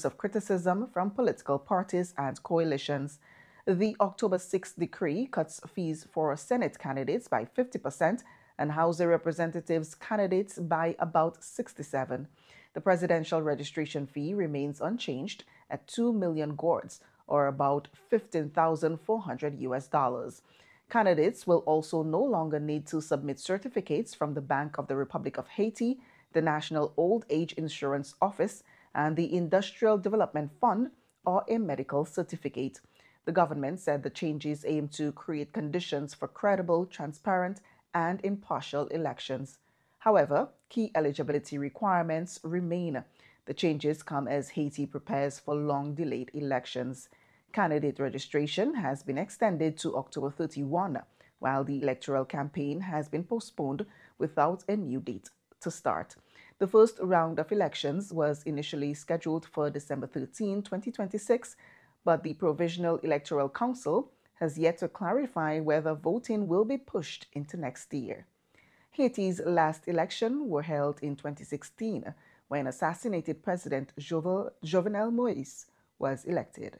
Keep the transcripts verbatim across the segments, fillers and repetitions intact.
months of criticism from political parties and coalitions. The October sixth decree cuts fees for Senate candidates by fifty percent and House of Representatives candidates by about sixty-seven. The presidential registration fee remains unchanged at two million gords, or about fifteen thousand four hundred U S dollars. Candidates will also no longer need to submit certificates from the Bank of the Republic of Haiti, the National Old Age Insurance Office, and the Industrial Development Fund, or a medical certificate. The government said the changes aim to create conditions for credible, transparent, and impartial elections. However, key eligibility requirements remain. The changes come as Haiti prepares for long-delayed elections. Candidate registration has been extended to October thirty-first, while the electoral campaign has been postponed without a new date to start. The first round of elections was initially scheduled for December thirteenth, twenty twenty-six, but the Provisional Electoral Council has yet to clarify whether voting will be pushed into next year. Haiti's last election were held in twenty sixteen, when assassinated President Jovenel Moïse was elected.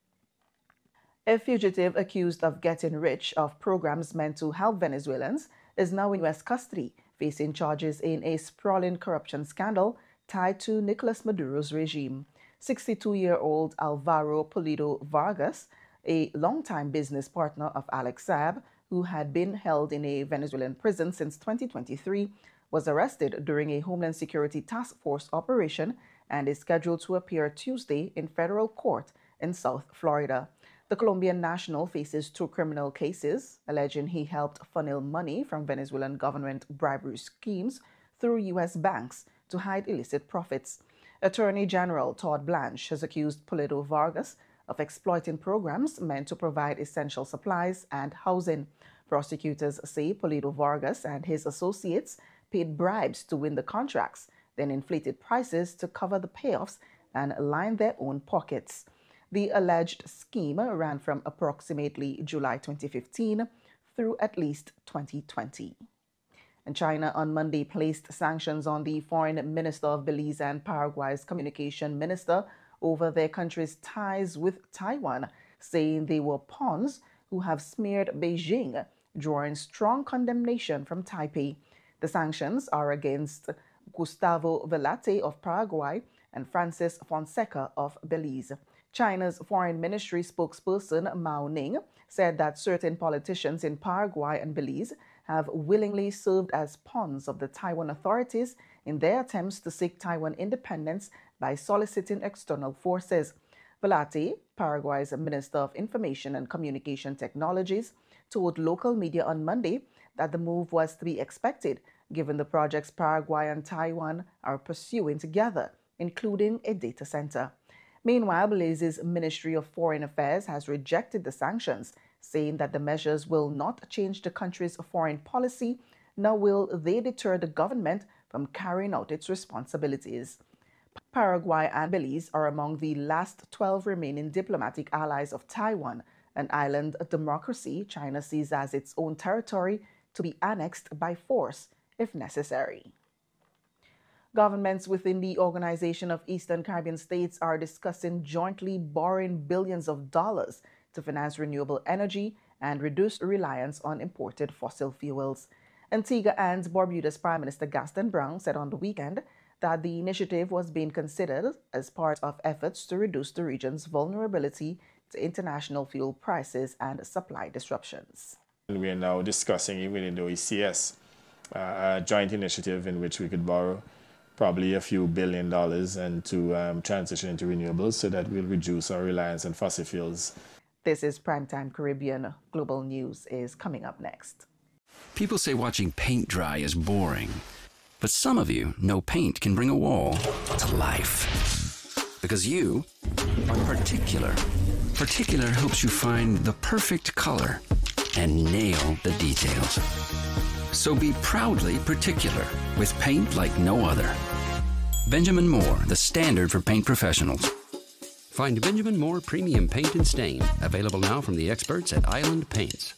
A fugitive accused of getting rich off programs meant to help Venezuelans is now in U S custody, facing charges in a sprawling corruption scandal tied to Nicolas Maduro's regime. sixty-two-year-old Alvaro Pulido Vargas, a longtime business partner of Alex Saab, who had been held in a Venezuelan prison since twenty twenty-three, was arrested during a Homeland Security Task Force operation and is scheduled to appear Tuesday in federal court in South Florida. The Colombian national faces two criminal cases alleging he helped funnel money from Venezuelan government bribery schemes through U S banks to hide illicit profits. Attorney General Todd Blanche has accused Pulido Vargas of exploiting programs meant to provide essential supplies and housing. Prosecutors say Pulido Vargas and his associates paid bribes to win the contracts, then inflated prices to cover the payoffs and line their own pockets. The alleged scheme ran from approximately July twenty fifteen through at least twenty twenty. And China on Monday placed sanctions on the foreign minister of Belize and Paraguay's communication minister over their country's ties with Taiwan, saying they were pawns who have smeared Beijing, drawing strong condemnation from Taipei. The sanctions are against Gustavo Velate of Paraguay and Francis Fonseca of Belize. China's foreign ministry spokesperson Mao Ning said that certain politicians in Paraguay and Belize have willingly served as pawns of the Taiwan authorities in their attempts to seek Taiwan independence by soliciting external forces. Velate, Paraguay's Minister of Information and Communication Technologies, told local media on Monday that the move was to be expected given the projects Paraguay and Taiwan are pursuing together, including a data center. Meanwhile, Belize's Ministry of Foreign Affairs has rejected the sanctions, saying that the measures will not change the country's foreign policy, nor will they deter the government from carrying out its responsibilities. Paraguay and Belize are among the last twelve remaining diplomatic allies of Taiwan, an island democracy China sees as its own territory to be annexed by force if necessary. Governments within the Organization of Eastern Caribbean States are discussing jointly borrowing billions of dollars to finance renewable energy and reduce reliance on imported fossil fuels. Antigua and Barbuda's Prime Minister Gaston Brown said on the weekend that the initiative was being considered as part of efforts to reduce the region's vulnerability to international fuel prices and supply disruptions. We are now discussing within the O E C S uh, a joint initiative in which we could borrow probably a few billion dollars and to um, transition into renewables so that we'll reduce our reliance on fossil fuels. This is Primetime Caribbean. Global News is coming up next. People say watching paint dry is boring, but some of you know paint can bring a wall to life. Because you are particular. Particular helps you find the perfect color and nail the details. So be proudly particular with paint like no other. Benjamin Moore, the standard for paint professionals. Find Benjamin Moore Premium Paint and Stain, available now from the experts at Island Paints.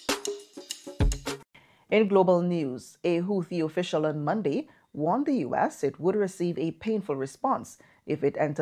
In global news, a Houthi official on Monday warned the U S it would receive a painful response if it enters